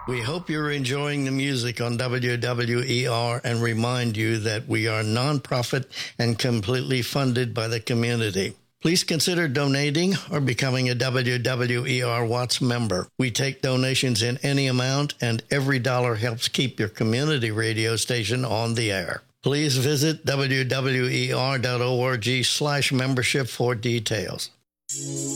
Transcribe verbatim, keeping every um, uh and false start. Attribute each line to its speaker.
Speaker 1: We hope you're enjoying the music on W W E R and remind you that we are nonprofit and completely funded by the community. Please consider donating or becoming a W W E R Watts member. We take donations in any amount, and every dollar helps keep your community radio station on the air. Please visit W W E R dot org slash membership for details.